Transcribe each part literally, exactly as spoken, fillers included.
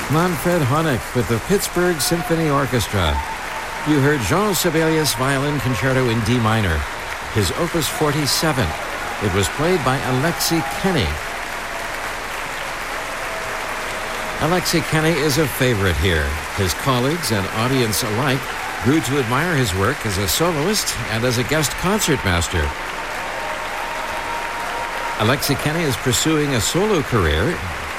Manfred Honeck with the Pittsburgh Symphony Orchestra. You heard Jean Sibelius Violin Concerto in D minor, his Opus forty-seven. It was played by Alexei Kenny. Alexei Kenny is a favorite here. His colleagues and audience alike grew to admire his work as a soloist and as a guest concertmaster. Alexei Kenny is pursuing a solo career.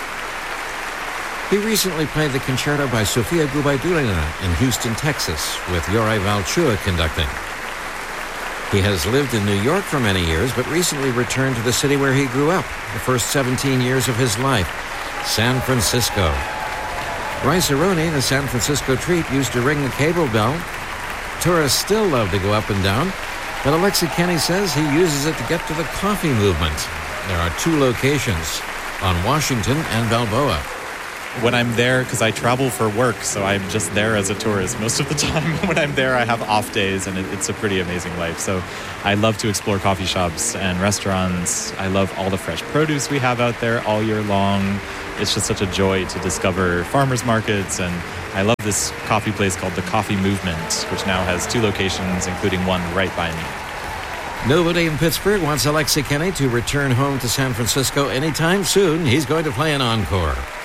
He recently played the concerto by Sofia Gubaidulina in Houston, Texas, with Yuri Valchua conducting. He has lived in New York for many years, but recently returned to the city where he grew up, the first seventeen years of his life, San Francisco. Rice-A-Roni, the San Francisco treat, used to ring the cable bell. Tourists still love to go up and down, but Alexei Kenny says he uses it to get to the coffee movement. There are two locations, on Washington and Balboa. When I'm there, because I travel for work, so I'm just there as a tourist most of the time. When I'm there, I have off days, and it, it's a pretty amazing life. So I love to explore coffee shops and restaurants. I love all the fresh produce we have out there all year long. It's just such a joy to discover farmers markets, and I love this coffee place called The Coffee Movement, which now has two locations, including one right by me. Nobody in Pittsburgh wants Alexei Kenny to return home to San Francisco anytime soon. He's going to play an encore.